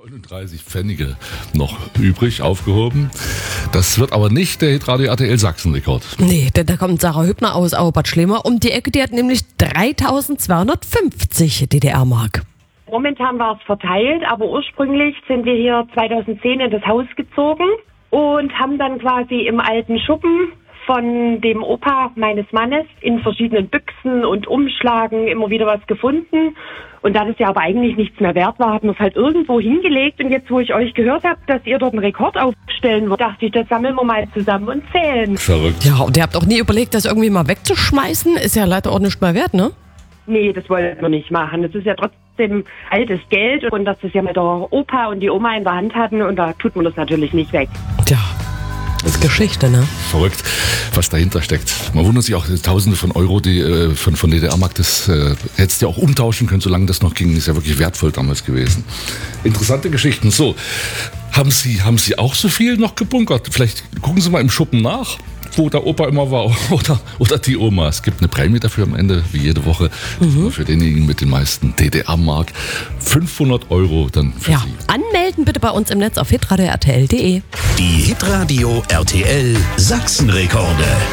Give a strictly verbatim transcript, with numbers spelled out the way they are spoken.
neununddreißig Pfennige noch übrig, aufgehoben. Das wird aber nicht der Hitradio R T L Sachsen-Rekord. Nee, denn da kommt Sarah Hübner aus Auerbad Schlemer um die Ecke. Die hat nämlich dreitausendzweihundertfünfzig D D R-Mark. Momentan war es verteilt, aber ursprünglich sind wir hier zweitausendzehn in das Haus gezogen und haben dann quasi im alten Schuppen von dem Opa meines Mannes in verschiedenen Büchsen und Umschlagen immer wieder was gefunden. Und da das ja aber eigentlich nichts mehr wert war, haben wir es halt irgendwo hingelegt. Und jetzt, wo ich euch gehört habe, dass ihr dort einen Rekord aufstellen wollt, dachte ich, das sammeln wir mal zusammen und zählen. Verrückt. Ja, und ihr habt auch nie überlegt, das irgendwie mal wegzuschmeißen? Ist ja leider auch nicht mehr wert, ne? Nee, das wollten wir nicht machen. Das ist ja trotzdem altes Geld und dass das ja mit der Opa und die Oma in der Hand hatten und da tut man das natürlich nicht weg. Tja, das ist Geschichte, ne? Verrückt, was dahinter steckt. Man wundert sich auch, Tausende von Euro die, äh, von, von D D R-Mark, das äh, hättest du ja auch umtauschen können, solange das noch ging. Ist ja wirklich wertvoll damals gewesen. Interessante Geschichten. So, haben Sie, haben Sie auch so viel noch gebunkert? Vielleicht gucken Sie mal im Schuppen nach, wo der Opa immer war oder, oder die Oma. Es gibt eine Prämie dafür am Ende, wie jede Woche. Mhm. Für denjenigen mit den meisten D D R-Mark. fünfhundert Euro dann für Ja, Sie. anmelden bitte bei uns im Netz auf hitradio R T L punkt de. Die Hitradio R T L Sachsen-Rekorde.